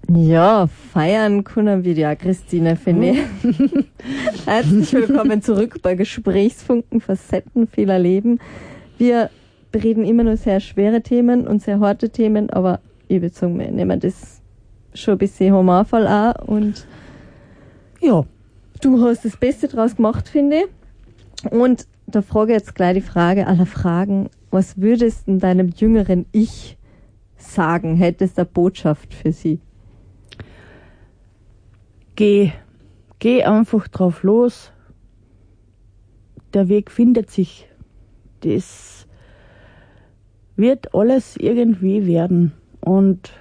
Ja, feiern können wir ja, Christine, finde ich. Herzlich willkommen zurück bei Gesprächsfunken, Facetten vieler Leben. Wir bereden immer nur sehr schwere Themen und sehr harte Themen, aber ich würde sagen, wir nehmen das schon ein bisschen humorvoll an und ja, du hast das Beste draus gemacht, finde ich. Und da frage ich jetzt gleich die Frage aller Fragen. Was würdest du deinem jüngeren Ich sagen? Hättest du eine Botschaft für sie? Geh einfach drauf los. Der Weg findet sich. Das wird alles irgendwie werden. Und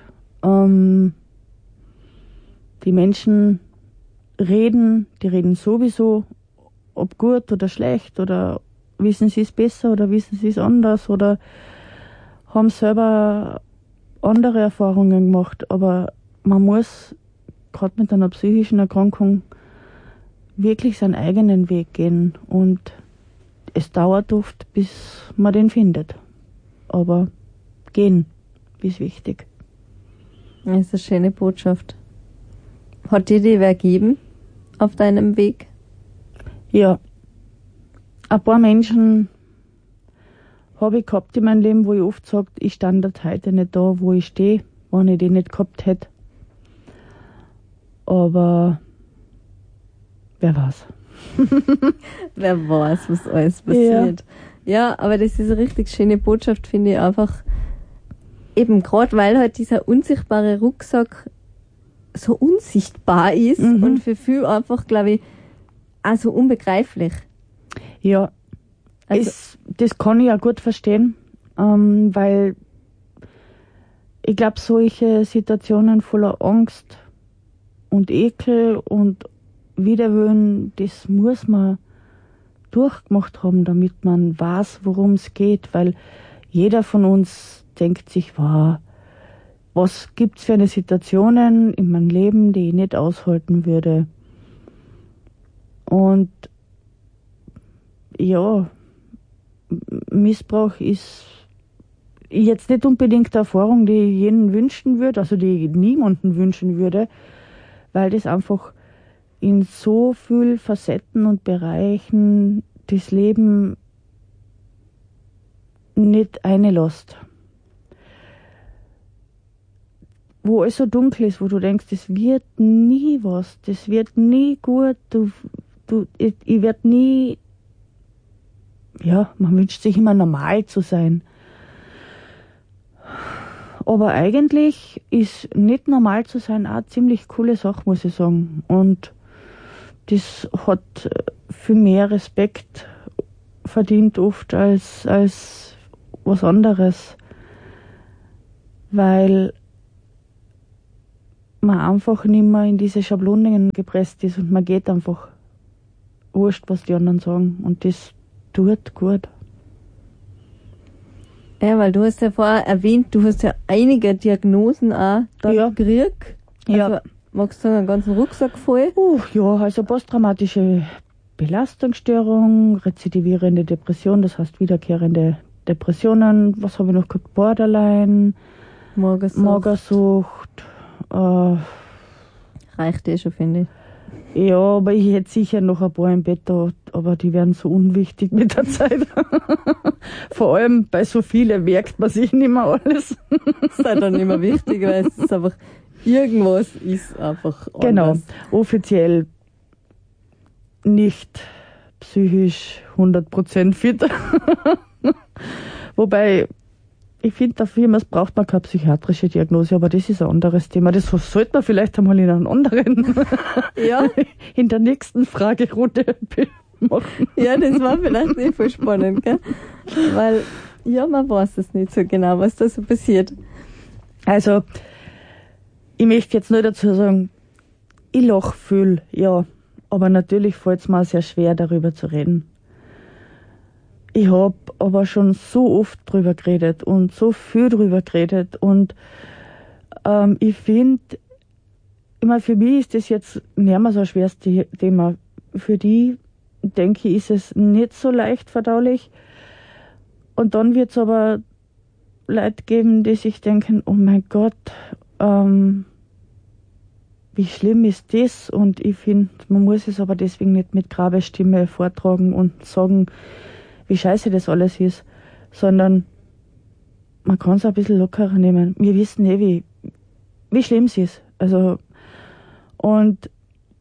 die Menschen reden, die reden sowieso, ob gut oder schlecht, oder wissen sie es besser oder wissen sie es anders oder haben selber andere Erfahrungen gemacht. Aber man muss gerade mit einer psychischen Erkrankung wirklich seinen eigenen Weg gehen, und es dauert oft, bis man den findet. Aber gehen ist wichtig. Das ist eine schöne Botschaft. Hat dir die wer gegeben auf deinem Weg? Ja, ein paar Menschen habe ich gehabt in meinem Leben, wo ich oft sage, ich stand heute nicht da, wo ich stehe, wenn ich die nicht gehabt hätte. Aber wer weiß. Wer weiß, was alles passiert. Ja, aber das ist eine richtig schöne Botschaft, finde ich einfach. Eben gerade, weil halt dieser unsichtbare Rucksack so unsichtbar ist und für viele einfach, glaube ich, auch so unbegreiflich. Ja, Also, das kann ich auch gut verstehen, weil ich glaube, solche Situationen voller Angst und Ekel und Widerwillen, das muss man durchgemacht haben, damit man weiß, worum es geht, weil jeder von uns denkt sich, wow, was gibt's für eine Situationen in meinem Leben, die ich nicht aushalten würde. Und ja, Missbrauch ist jetzt nicht unbedingt eine Erfahrung, die ich jeden wünschen würde, also die ich niemanden wünschen würde, weil das einfach in so vielen Facetten und Bereichen das Leben nicht einlässt. Wo alles so dunkel ist, wo du denkst, das wird nie was, das wird nie gut, ich werde nie, ja, man wünscht sich immer normal zu sein. Aber eigentlich ist nicht normal zu sein auch eine ziemlich coole Sache, muss ich sagen. Und das hat viel mehr Respekt verdient oft als was anderes. Weil man einfach nicht mehr in diese Schablonen gepresst ist und man geht einfach wurscht, was die anderen sagen. Und das tut gut. ja, weil du hast ja vorher erwähnt, du hast ja einige Diagnosen auch da gekriegt. Also, Ja. magst du sagen, einen ganzen Rucksack voll? Ja, also posttraumatische Belastungsstörung, rezidivierende Depression, das heißt wiederkehrende Depressionen. Was habe ich noch gehabt? Borderline, Magersucht. Reicht eh schon, finde ich. Ja, aber ich hätte sicher noch ein paar im Bett da, aber die werden so unwichtig mit der Zeit. Vor allem bei so vielen merkt man sich nicht mehr alles. Das ist halt dann immer wichtig, weil es ist einfach, irgendwas ist einfach anders. Genau, offiziell nicht psychisch 100% fit. Wobei, ich finde, dafür braucht man keine psychiatrische Diagnose, aber das ist ein anderes Thema. Das sollte man vielleicht einmal in einem anderen, in der nächsten Fragerunde machen. Ja, das war vielleicht eh voll spannend, gell? Weil, ja, man weiß es nicht so genau, was da so passiert. Also, ich möchte jetzt nur dazu sagen, ich lache viel, ja, aber natürlich fällt es mir auch sehr schwer, darüber zu reden. Ich habe aber schon so oft drüber geredet und so viel drüber geredet, und ich finde, ich meine, für mich ist das jetzt nicht mehr so ein schweres Thema. Für die, denke ich, ist es nicht so leicht verdaulich. Und dann wird es aber Leute geben, die sich denken, oh mein Gott, wie schlimm ist das? Und ich finde, man muss es aber deswegen nicht mit Grabestimme vortragen und sagen, wie scheiße das alles ist, sondern man kann es ein bisschen lockerer nehmen. Wir wissen wie schlimm es ist. Also, und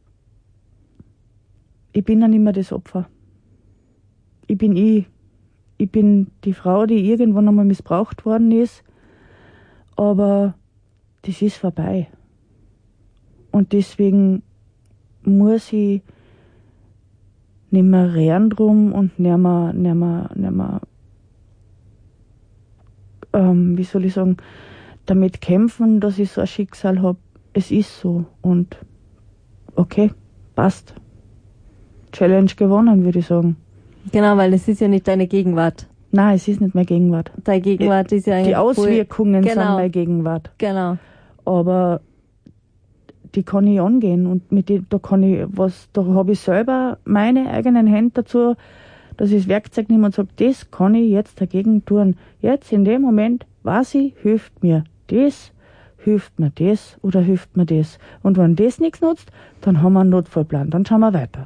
ich bin dann immer das Opfer. Ich bin die Frau, die irgendwann einmal missbraucht worden ist, aber das ist vorbei. Und deswegen muss ich nicht mehr rennen drum und nicht mehr, wie soll ich sagen, damit kämpfen, dass ich so ein Schicksal habe. Es ist so und okay, passt. Challenge gewonnen, würde ich sagen. Genau, weil es ist ja nicht deine Gegenwart. Nein, es ist nicht mehr Gegenwart. Deine Gegenwart ist ja eigentlich die Auswirkungen genau. sind meine Gegenwart. Genau. Aber die kann ich angehen und mit da habe ich selber meine eigenen Hände dazu, dass ich das Werkzeug nehme und sage, das kann ich jetzt dagegen tun. Jetzt in dem Moment weiß ich, hilft mir das, hilft mir das oder hilft mir das. Und wenn das nichts nutzt, dann haben wir einen Notfallplan, dann schauen wir weiter.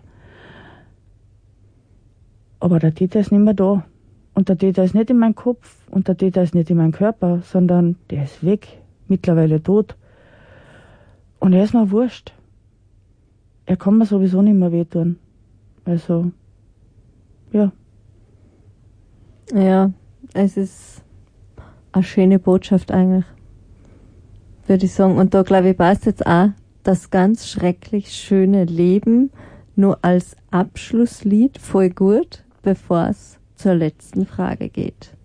Aber der Täter ist nicht mehr da. Und der Täter ist nicht in meinem Kopf und der Täter ist nicht in meinem Körper, sondern der ist weg, mittlerweile tot. Und er ist mir wurscht. Er kann mir sowieso nicht mehr wehtun. Also, ja. Ja, es ist eine schöne Botschaft eigentlich, würde ich sagen. Und da, glaube ich, passt jetzt auch das ganz schrecklich schöne Leben nur als Abschlusslied voll gut, bevor es zur letzten Frage geht.